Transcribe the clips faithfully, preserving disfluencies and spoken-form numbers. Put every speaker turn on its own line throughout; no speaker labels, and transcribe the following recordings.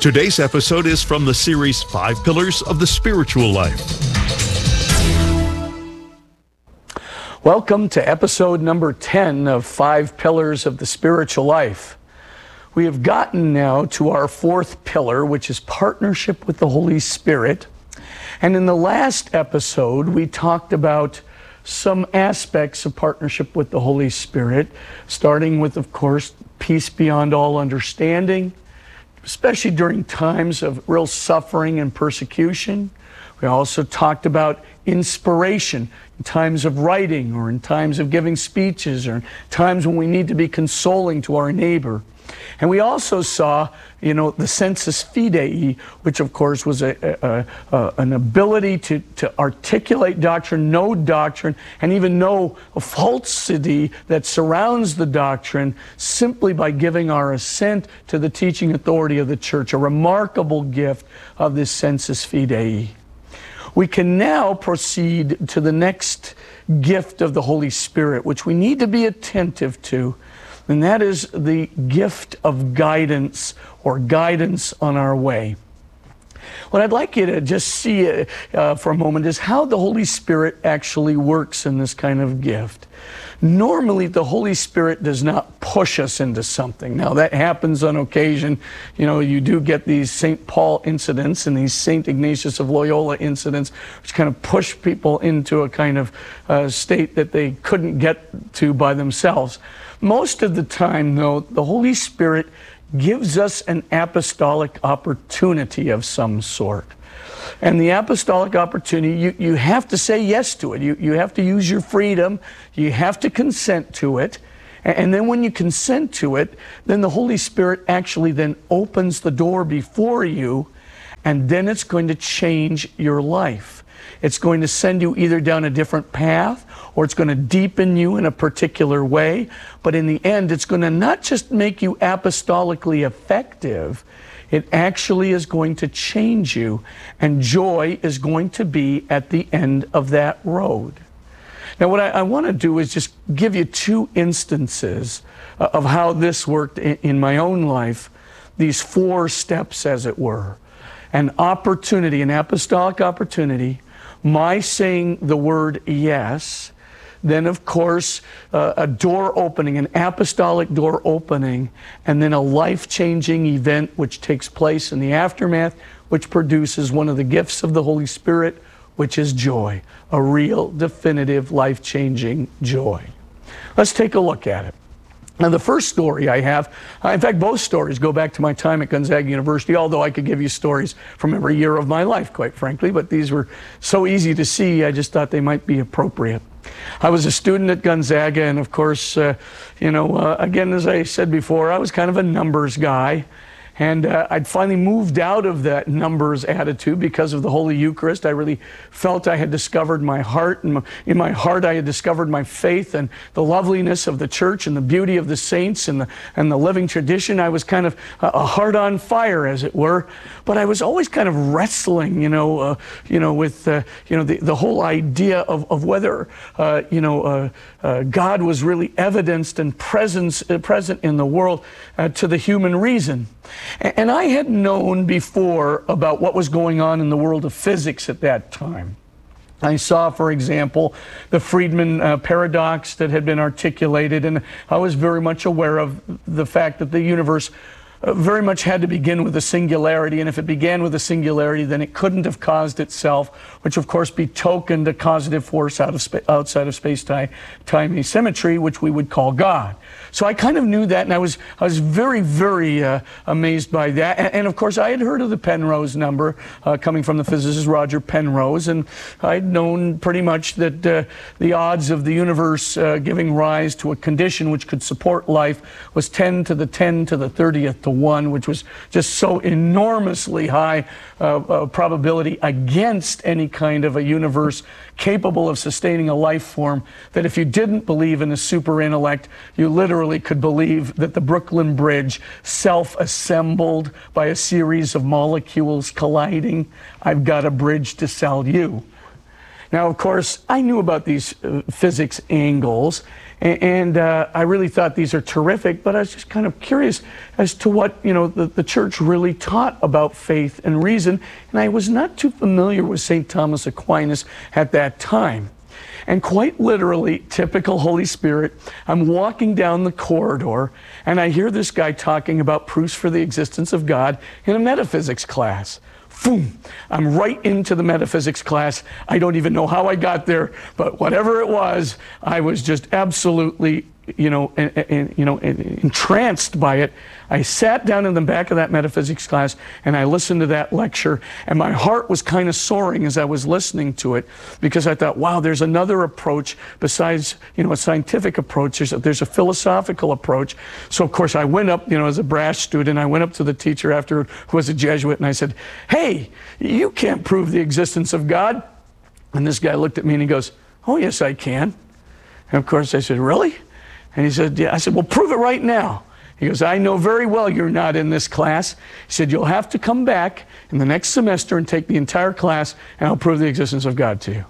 Today's episode is from the series Five Pillars of the Spiritual Life.
Welcome to episode number ten of Five Pillars of the Spiritual Life. We have gotten now to our fourth pillar, which is partnership with the Holy Spirit. And in the last episode, we talked about some aspects of partnership with the Holy Spirit, starting with, of course, peace beyond all understanding, especially during times of real suffering and persecution. We also talked about inspiration in times of writing or in times of giving speeches or in times when we need to be consoling to our neighbor. And we also saw, you know, the sensus fidei, which of course was a, a, a, an ability to, to articulate doctrine, know doctrine, and even know a falsity that surrounds the doctrine simply by giving our assent to the teaching authority of the church, a remarkable gift of this sensus fidei. We can now proceed to the next gift of the Holy Spirit, which we need to be attentive to, and that is the gift of guidance or guidance on our way. What I'd like you to just see uh, for a moment is how the Holy Spirit actually works in this kind of gift. Normally, the Holy Spirit does not push us into something. Now, that happens on occasion. You know, you do get these Saint Paul incidents and these Saint Ignatius of Loyola incidents, which kind of push people into a kind of uh, state that they couldn't get to by themselves. Most of the time, though, the Holy Spirit gives us an apostolic opportunity of some sort. And the apostolic opportunity, you, you have to say yes to it. You, you have to use your freedom. You have to consent to it. And, and then when you consent to it, then the Holy Spirit actually then opens the door before you, and then it's going to change your life. It's going to send you either down a different path, or it's going to deepen you in a particular way. But in the end, it's going to not just make you apostolically effective, it actually is going to change you, and joy is going to be at the end of that road. Now, what I, I want to do is just give you two instances uh, of how this worked in, in my own life, these four steps, as it were. An opportunity, an apostolic opportunity, my saying the word yes, then of course uh, a door opening, an apostolic door opening, and then a life-changing event which takes place in the aftermath, which produces one of the gifts of the Holy Spirit, which is joy, a real, definitive, life-changing joy. Let's take a look at it. Now, the first story I have, uh, in fact, both stories go back to my time at Gonzaga University, although I could give you stories from every year of my life, quite frankly, but these were so easy to see, I just thought they might be appropriate. I was a student at Gonzaga, and of course, uh, you know, uh, again, as I said before, I was kind of a numbers guy. And uh, I'd finally moved out of that numbers attitude because of the Holy Eucharist. I really felt I had discovered my heart, and in my heart I had discovered my faith and the loveliness of the church and the beauty of the saints and the, and the living tradition. I was kind of a heart on fire, as it were. But I was always kind of wrestling, you know, uh, you know, with uh, you know the, the whole idea of, of whether uh, you know uh, uh, God was really evidenced and presence, uh, present in the world uh, to the human reason. And I had known before about what was going on in the world of physics at that time. I saw, for example, the Friedman uh, paradox that had been articulated, and I was very much aware of the fact that the universe uh, very much had to begin with a singularity, and if it began with a singularity, then it couldn't have caused itself, which of course betokened a causative force out of spa- outside of space-time time asymmetry, which we would call God. So I kind of knew that, and I was I was very, very uh, amazed by that. And, and of course, I had heard of the Penrose number uh, coming from the physicist Roger Penrose, and I'd known pretty much that uh, the odds of the universe uh, giving rise to a condition which could support life was ten to the ten to the thirtieth to one, which was just so enormously high uh, uh, probability against any kind of a universe capable of sustaining a life form, that if you didn't believe in a super intellect, you literally could believe that the Brooklyn Bridge self-assembled by a series of molecules colliding. I've got a bridge to sell you. Now, of course, I knew about these uh, physics angles, And uh, I really thought these are terrific, but I was just kind of curious as to what, you know, the, the church really taught about faith and reason. And I was not too familiar with Saint Thomas Aquinas at that time. And quite literally, typical Holy Spirit, I'm walking down the corridor and I hear this guy talking about proofs for the existence of God in a metaphysics class. Boom, I'm right into the metaphysics class. I don't even know how I got there, but whatever it was, I was just absolutely, you know, in, in, you know, entranced by it. I sat down in the back of that metaphysics class and I listened to that lecture, and my heart was kind of soaring as I was listening to it, because I thought, wow, there's another approach besides, you know, a scientific approach. There's a, there's a philosophical approach. So of course I went up, you know, as a brash student, I went up to the teacher after, who was a Jesuit, and I said, hey, you can't prove the existence of God. And this guy looked at me and he goes, oh yes, I can. And of course I said, really? And he said, yeah. I said, well, prove it right now. He goes, I know very well you're not in this class. He said, you'll have to come back in the next semester and take the entire class, and I'll prove the existence of God to you.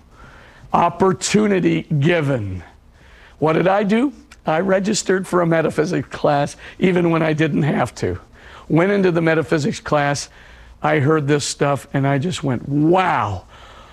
Opportunity given. What did I do? I registered for a metaphysics class even when I didn't have to. Went into the metaphysics class. I heard this stuff and I just went, wow,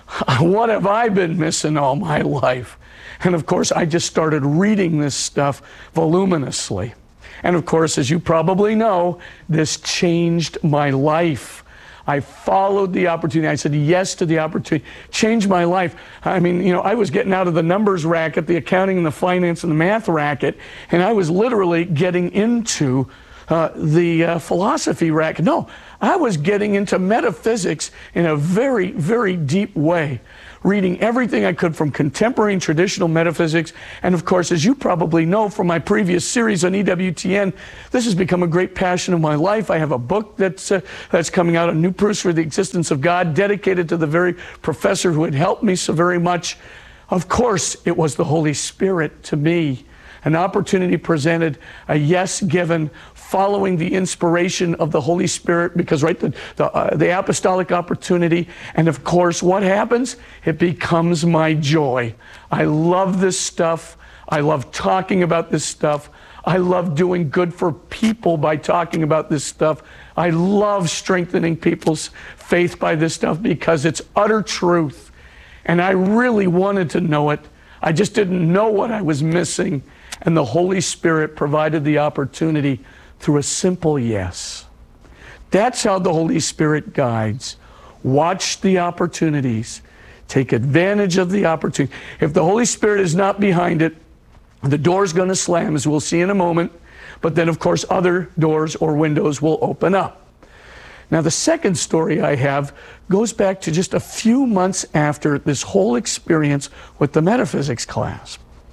what have I been missing all my life? And of course, I just started reading this stuff voluminously. And of course, as you probably know, this changed my life. I followed the opportunity. I said yes to the opportunity. Changed my life. I mean, you know, I was getting out of the numbers racket, the accounting and the finance and the math racket, and I was literally getting into uh, the uh, philosophy racket. No, I was getting into metaphysics in a very, very deep way, reading everything I could from contemporary and traditional metaphysics. And of course, as you probably know from my previous series on E W T N, this has become a great passion of my life. I have a book that's, uh, that's coming out on New Proofs for the Existence of God, dedicated to the very professor who had helped me so very much. Of course, it was the Holy Spirit to me. An opportunity presented, a yes given, following the inspiration of the Holy Spirit, because right, the, the, uh, the apostolic opportunity, and of course, what happens? It becomes my joy. I love this stuff. I love talking about this stuff. I love doing good for people by talking about this stuff. I love strengthening people's faith by this stuff because it's utter truth. And I really wanted to know it. I just didn't know what I was missing. And the Holy Spirit provided the opportunity through a simple yes. That's how the Holy Spirit guides. Watch the opportunities. Take advantage of the opportunity. If the Holy Spirit is not behind it, the door's going to slam, as we'll see in a moment. But then, of course, other doors or windows will open up. Now, the second story I have goes back to just a few months after this whole experience with the metaphysics class.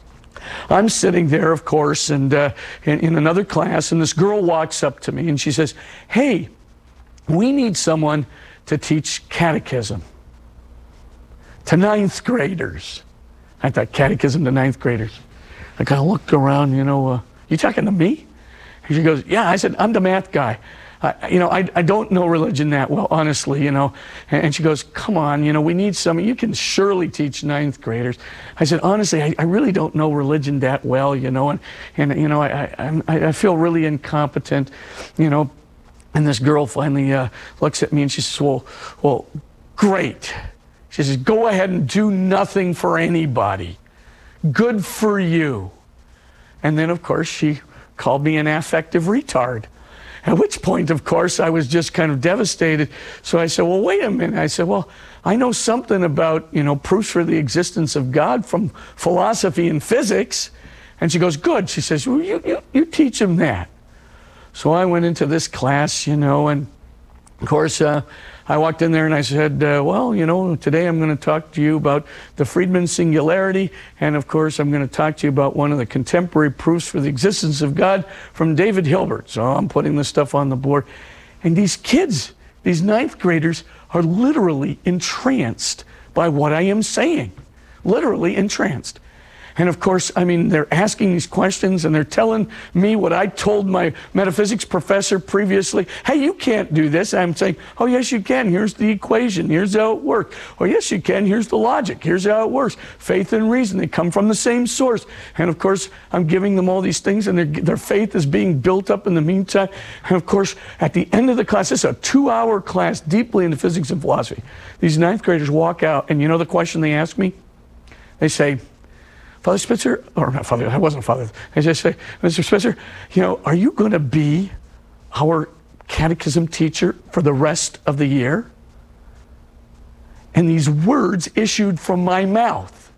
I'm sitting there, of course, and uh, in, in another class, and this girl walks up to me and she says, hey, we need someone to teach catechism to ninth graders. I thought, catechism to ninth graders. I kind of looked around, you know, uh, you talking to me? And she goes, yeah. I said, I'm the math guy. I, you know, I, I don't know religion that well, honestly, you know. And, and she goes, come on, you know, we need some, you can surely teach ninth graders. I said, honestly, I, I really don't know religion that well, you know, and, and you know, I, I, I feel really incompetent, you know. And this girl finally uh, looks at me and she says, well, well, great. She says, go ahead and do nothing for anybody. Good for you. And then, of course, she called me an affective retard. At which point, of course, I was just kind of devastated. So I said, well, wait a minute. I said, well, I know something about, you know, proofs for the existence of God from philosophy and physics. And she goes, good. She says, well, you, you, you teach them that. So I went into this class, you know, and of course, uh, I walked in there and I said, uh, well, you know, today I'm going to talk to you about the Friedman singularity. And of course, I'm going to talk to you about one of the contemporary proofs for the existence of God from David Hilbert. So I'm putting this stuff on the board. And these kids, these ninth graders, are literally entranced by what I am saying. Literally entranced. And of course, I mean, they're asking these questions and they're telling me what I told my metaphysics professor previously. Hey, you can't do this. I'm saying, oh, yes, you can. Here's the equation. Here's how it works. Oh, yes, you can. Here's the logic. Here's how it works. Faith and reason, they come from the same source. And of course, I'm giving them all these things and their, their faith is being built up in the meantime. And of course, at the end of the class, this is a two-hour class deeply into physics and philosophy. These ninth graders walk out and you know the question they ask me? They say, Father Spitzer, or not Father, I wasn't Father. I just say, Mister Spitzer, you know, are you going to be our catechism teacher for the rest of the year? And these words issued from my mouth.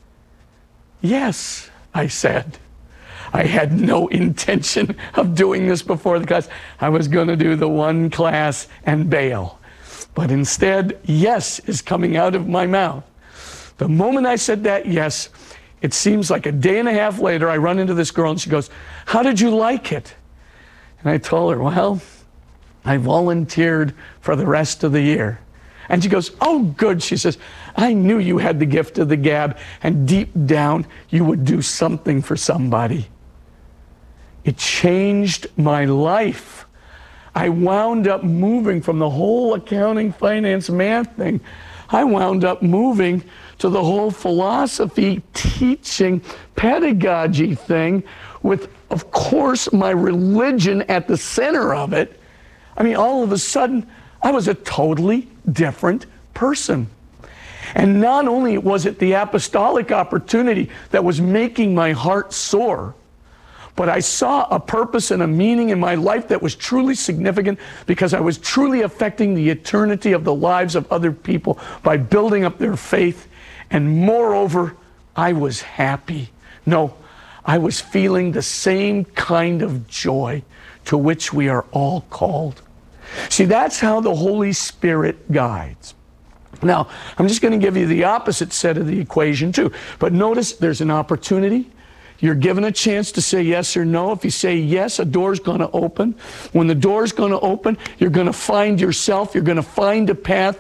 Yes, I said. I had no intention of doing this before the class. I was going to do the one class and bail. But instead, yes is coming out of my mouth. The moment I said that yes, it seems like a day and a half later, I run into this girl and she goes, how did you like it? And I told her, well, I volunteered for the rest of the year. And she goes, oh, good. She says, I knew you had the gift of the gab and deep down you would do something for somebody. It changed my life. I wound up moving from the whole accounting, finance, math thing. I wound up moving to the whole philosophy, teaching, pedagogy thing with, of course, my religion at the center of it. I mean, all of a sudden, I was a totally different person. And not only was it the apostolic opportunity that was making my heart soar, but I saw a purpose and a meaning in my life that was truly significant because I was truly affecting the eternity of the lives of other people by building up their faith. And moreover, I was happy. No, I was feeling the same kind of joy to which we are all called. See, that's how the Holy Spirit guides. Now, I'm just going to give you the opposite set of the equation too. But notice there's an opportunity. You're given a chance to say yes or no. If you say yes, a door's going to open. When the door's going to open, you're going to find yourself. You're going to find a path.